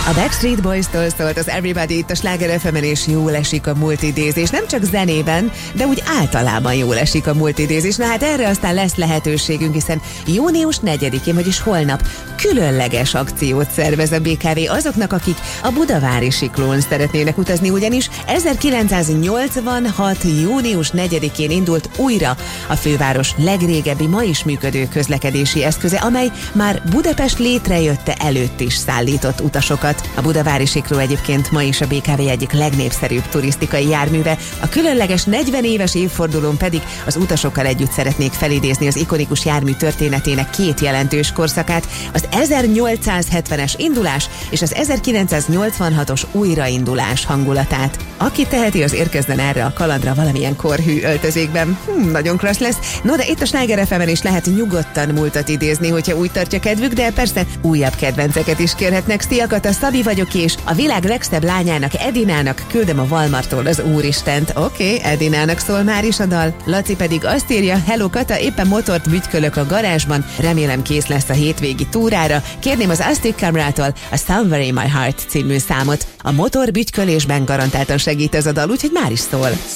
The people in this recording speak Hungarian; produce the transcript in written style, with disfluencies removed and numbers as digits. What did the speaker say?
A Backstreet Boys-tól szólt az Everybody itt a Sláger FM-en, és jól esik a multidézés. Nem csak zenében, de úgy általában jól esik a multidézés. Na hát erre aztán lesz lehetőségünk, hiszen június 4-én, vagyis holnap különleges akciót szervez a BKV azoknak, akik a budavári siklón szeretnének utazni, ugyanis 1986. június 4-én indult újra a főváros legrégebbi, ma is működő közlekedési eszköze, amely már Budapest létrejötte előtt is szállított utasokat. A budavári sikló egyébként ma is a BKV egyik legnépszerűbb turisztikai járműve. A különleges 40 éves évfordulón pedig az utasokkal együtt szeretnék felidézni az ikonikus jármű történetének két jelentős korszakát, az 1870-es indulás és az 1986-os újraindulás hangulatát. Aki teheti, az érkezzen erre a kalandra valamilyen korhű öltözékben. Nagyon klassz lesz. No, de itt a Sláger FM-en is lehet nyugodtan múltat idézni, hogyha úgy tartja kedvük, de persze újabb kedvenceket is kérhetnek. Szia, Szabi vagyok, és a világ legszebb lányának, Edinának küldöm a Walmarttól az Úristent. Oké, Edinának szól már is a dal. Laci pedig azt írja: hello Kata, éppen motort bütykölök a garázsban, remélem kész lesz a hétvégi túrára. Kérném az Aztec Camrától a Somewhere in My Heart című számot. A motor bütykölésben garantáltan segít ez a dal, úgyhogy már is szól.